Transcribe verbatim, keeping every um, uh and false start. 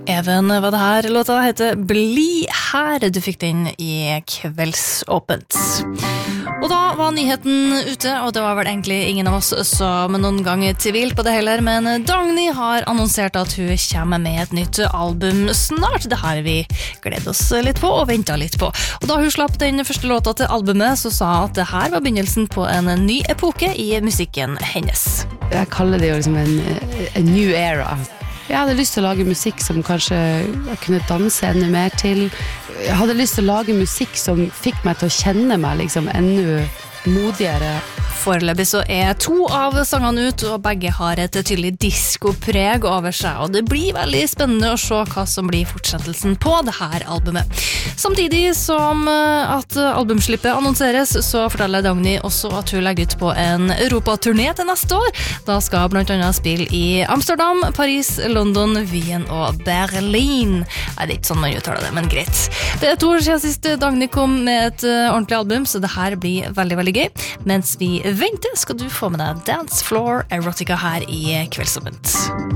Even var det her. Låta heter Bli her. Du fikk den i Kveldsåpent. Og da var nyheten ute, og det var vel egentlig ingen av oss som noen gang tvil på det heller, men Dagny har annonsert at hun kommer med et nytt album snart. Det har vi gledet oss litt på og ventet litt på. Og da hun slapp den første låta til albumet, så sa hun at det her var begynnelsen på en ny epoke i musikken hennes. Jeg kaller det jo liksom en, en new era. Jeg hadde lyst til å lage musikk som kanskje jeg kunne danse enda mer til. Jeg hadde lyst til å lage musikk som fikk meg til å kjenne meg liksom enda modigere. Foreløpig så er to av sangene ut, og begge har et tydelig disco-preg over seg, og det blir veldig spennende å se hva som blir fortsettelsen på det her albumet. Samtidig som at albumslippet annonseres, så forteller Dagny også at hun legger ut på en Europa-turné til neste år. Da skal blant annet spille i Amsterdam, Paris, London, Wien og Berlin. Nei, det er ikke sånn man uttaler det, men greit. Det er to år siden sist Dagny kom med et ordentlig album, så det her blir veldig, veldig gøy. Mens vi venter, skal du få med deg Dance Floor Erotica her i Kveldsåpent.